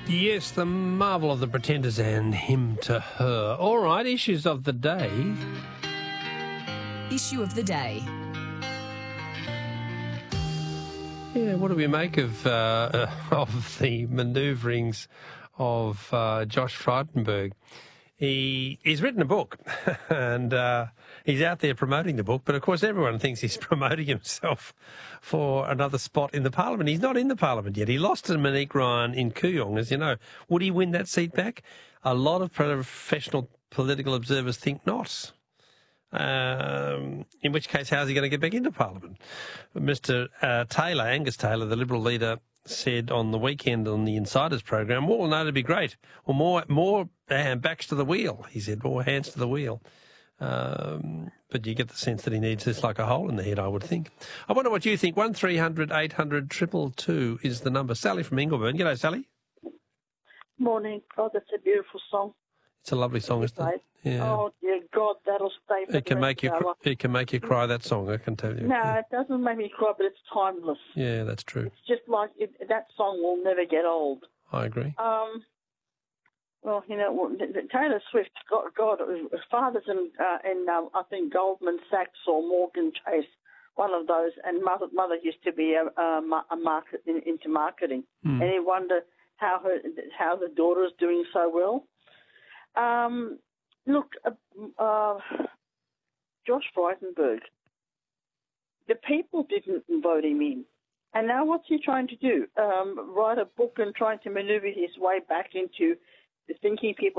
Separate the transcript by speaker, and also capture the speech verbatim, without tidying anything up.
Speaker 1: Yes, the marvel of the Pretenders and Him to Her. All right, issues of the day.
Speaker 2: Issue of the day.
Speaker 1: Yeah, what do we make of uh, of the manoeuvrings of uh, Josh Frydenberg? He he's written a book, and uh, he's out there promoting the book. But of course, everyone thinks he's promoting himself for another spot in the Parliament. He's not in the Parliament yet. He lost to Monique Ryan in Kooyong, as you know. Would he win that seat back? A lot of professional political observers think not. Um, in which case, how's he going to get back into Parliament? Mister Uh, Taylor, Angus Taylor, the Liberal leader, said on the weekend on the Insiders program, well, no, it'd be great. Or more more uh, backs to the wheel, he said, more hands to the wheel. Um, but you get the sense that he needs this like a hole in the head, I would think. I wonder what you think. one three hundred eight hundred two two two is the number. Sally from Ingleburn. G'day, Sally.
Speaker 3: Morning. God, that's a beautiful song.
Speaker 1: It's a lovely song, isn't it? Yeah.
Speaker 3: Oh, dear God, that'll stay for
Speaker 1: It can
Speaker 3: the
Speaker 1: make you
Speaker 3: rest
Speaker 1: cr-
Speaker 3: of the hour.
Speaker 1: it can make you cry, that song, I can tell you.
Speaker 3: No,
Speaker 1: Yeah,
Speaker 3: it doesn't make me cry, but it's timeless.
Speaker 1: yeah, that's true.
Speaker 3: It's just like it, that song will never get old.
Speaker 1: I agree.
Speaker 3: Um, well, you know, well, the- the Taylor Swift, God, God his father's in, uh, in um, I think, Goldman Sachs or Morgan Chase, one of those, and mother, mother used to be a, a, ma- a market in, into marketing.
Speaker 1: Hmm.
Speaker 3: And you wonder how her how the daughter's doing so well. Um, look, uh, uh, Josh Frydenberg, the people didn't vote him in. And now what's he trying to do? Um, write a book and trying to maneuver his way back into thinking people